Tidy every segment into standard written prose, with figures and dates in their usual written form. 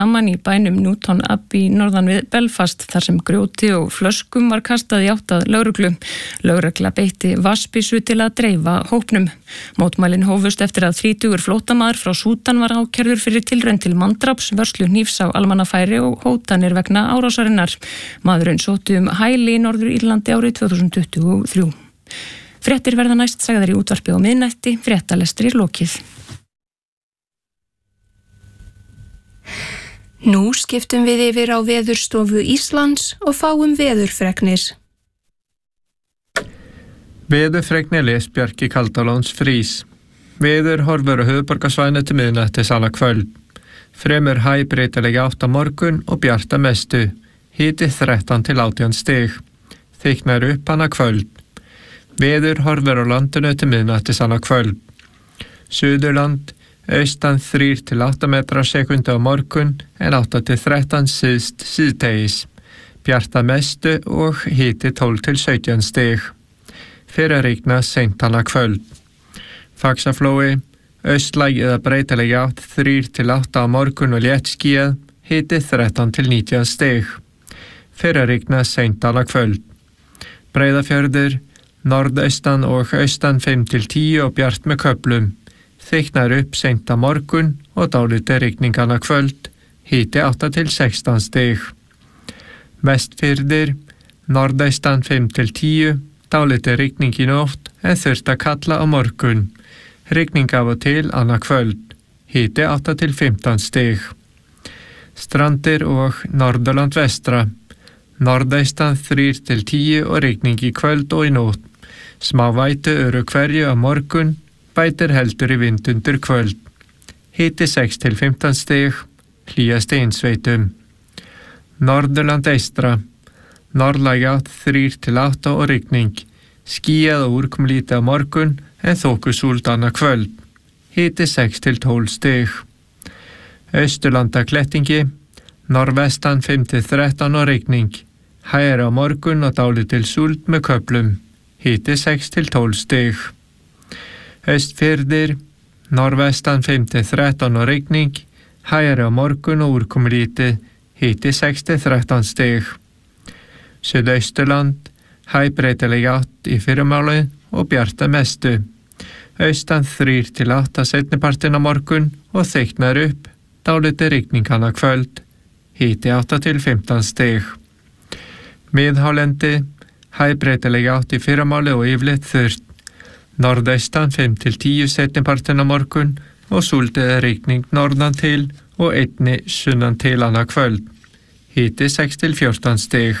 saman í bænum Newton Abbey norðan við Belfast þar sem grjóti og flöskum var kastað í átt að lögreglu. Lögregla beitti vatnsbyssu til að dreifa hópnum. Mótmælin hófust eftir að 30 flóttamaður frá Súdan var ákærður fyrir tilraun til manndráps, vörslu hnífs á almannafæri og hótanir vegna árásarinnar. Maðurinn sótti hæli í Norður-Írlandi árið 2023. Fréttir verða næst sagðar í útvarpi á miðnætti, fréttalestri lokið. Nú skiptum við yfir á Veðurstofu Íslands og fáum veðurfregnir. Veðurfregnir les Bjarki Kaldalóns Frís. Veður horfur á höfuðborgarsvæðinu til miðnættis annað kvöld. Fremur hægbreytileg átt á morgun og bjart að mestu. Hiti 13 til 18 stig. Þykknar upp annað kvöld. Veður horfur á landinu til miðnættis annað kvöld. Suðurland austan 3 til 8 metrar á sekundu á morgun en 8 til 13 syðst síðdegis. Bjart að mestu og hiti 12 til 17 stig. Fer að rigna seint annað kvöld. Faxaflói, austlæg eða breytileg átt 3 til 8 á morgun og léttskýjað, hiti 13 til 19 stig. Fer að rigna seint annað kvöld. Breiðafjörður, norðaustan og austan 5 til 10 og bjart með köflum. Þykknar upp seint á morgun og dálítið rigning annað kvöld, hiti 8 til 16 stig. Vestfirðir, norðaustan 5 til 10, dálítið rigning í nótt en þurft að kalla á morgun. Rigning af og til annað kvöld, hiti 8 til 15 stig. Strandir og Norðurland vestra, norðaustan 3 til 10 og rigning í kvöld og í nótt. Smá vætu öru hverju á morgun, bætir heldur í vind undir kvöld. Hiti 6 til 15 stig, hlýjast einsveitum. Norðurland eystra, norðlæg átt 3 til 8 og rigning. Skýjað og úrkomulítið á morgun en þokusúld annað kvöld. Hiti 6 til 12 stig. Austurlanda klettingi, norðvestan 5 til 13 og rigning. Hægari á morgun og dálítil súld með köflum. Hiti 6 til 12 stig. Austfirðir, norðvestan 5 til 13 og rigning, hægari á morgun og úrkomulítið, hiti 6 til 13 stig. Suðausturland, hægbreytileg átt í fyrramálið og bjart að mestu. Austan 3 til 8 seinnipartinn á morgun og þykknar upp, dálítið rigning annað kvöld, hiti 8 til 15 stig. Miðhálendi, hægbreytileg átt í fyrramálið og yfirleitt þurrt. Norðaustan 5 til 10 seinnipartinn á morgun og súld eða rigning norðan til og einni sunnan til annað kvöld. Hiti 6 til 14 stig.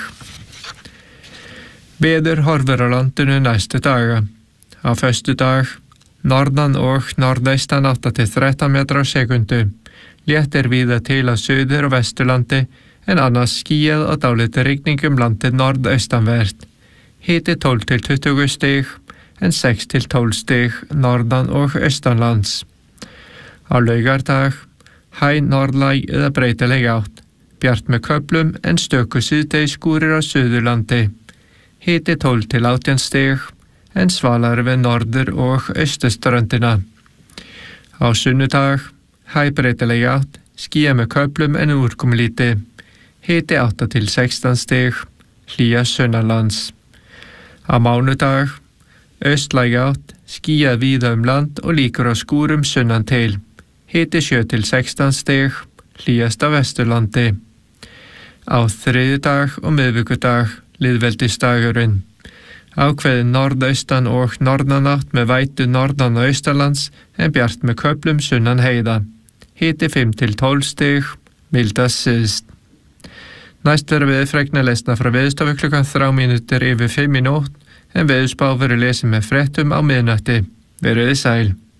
Veður horfur á landinu næstu daga. Á föstudag, norðan og norðaustan 8 til 13 metrar á sekundu. Léttir víða til á suður og vesturlandi en annars skýjað og dálítið rigning landið norðaustanvert. Hiti 12 til 20 stig en 6 til 12 stig norðan og austanlands. Á laugardag, hæg norðlæg eða breytileg átt. Bjart með köflum en stöku síðdegisskúrir á Suðurlandi. Hiti 12 til 18 stig en svalari við norður og austurströndina. Á sunnudag, hæg breytileg átt, skýjað með köflum en úrkomulítið. Hiti 8 til 16 stig, hlýja sunnanlands. Á mánudag, austlæg átt, skýjað víða land og líkur á skúrum sunnan til. Hiti 7 til 16 stig, hlýjast á Vesturlandi. Á þriðjudag og miðvikudag, lýðveldisdagurinn. Ákveðin norðaustan og norðanátt með vætu norðan og austanlands en bjart með köflum sunnan heiða. Hiti 5 til 12 stig, mildast syðst. Næst verður veðurfregna lesna frá Veðurstofu klukkan 3 mínútur yfir 5 í nótt en veðurspá verður lesið með fréttum á miðnætti. Verið sæl.